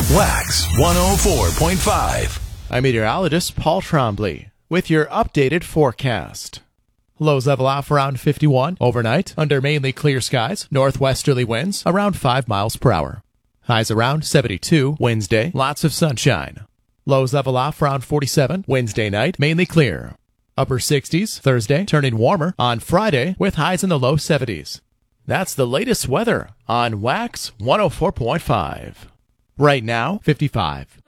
Wax 104.5. I'm meteorologist Paul Trombley with your updated forecast. Lows level off around 51 overnight under mainly clear skies, northwesterly winds around 5 miles per hour. Highs around 72 Wednesday, lots of sunshine. Lows level off around 47 Wednesday night, mainly clear. Upper 60s Thursday, turning warmer on Friday with highs in the low 70s. That's the latest weather on Wax 104.5. Right now, 55.